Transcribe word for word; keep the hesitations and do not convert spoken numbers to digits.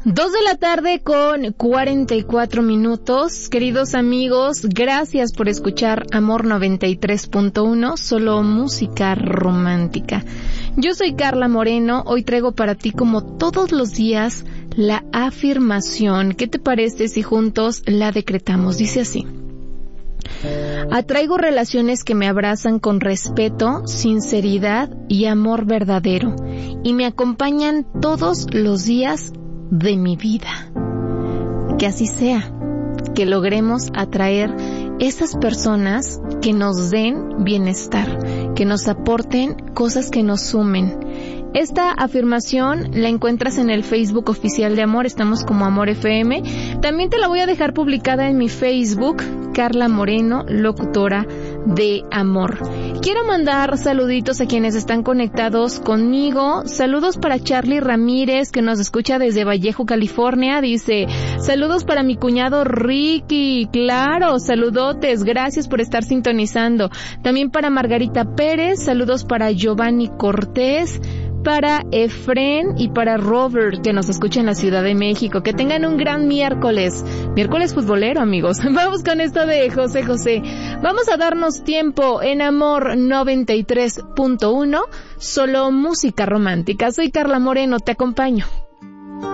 Dos de la tarde con cuarenta y cuatro minutos. Queridos amigos, gracias por escuchar Amor noventa y tres punto uno, solo música romántica. Yo soy Carla Moreno, hoy traigo para ti como todos los días la afirmación. ¿Qué te parece si juntos la decretamos? Dice así: atraigo relaciones que me abrazan con respeto, sinceridad y amor verdadero y me acompañan todos los días de mi vida. Que así sea, que logremos atraer esas personas que nos den bienestar, que nos aporten cosas que nos sumen. Esta afirmación la encuentras en el Facebook oficial de Amor, estamos como Amor F M. También te la voy a dejar publicada en mi Facebook, Carla Moreno, locutora de Amor. Quiero mandar saluditos a quienes están conectados conmigo. Saludos para Charlie Ramírez, que nos escucha desde Vallejo, California. Dice, saludos para mi cuñado Ricky. Claro, saludotes, gracias por estar sintonizando. También para Margarita Pérez, saludos para Giovanni Cortés, para Efren y para Robert, que nos escucha en la Ciudad de México. Que tengan un gran miércoles. Miércoles futbolero, amigos. Vamos con esto de José José. Vamos a darnos tiempo en Amor noventa y tres punto uno, solo música romántica. Soy Carla Moreno, te acompaño.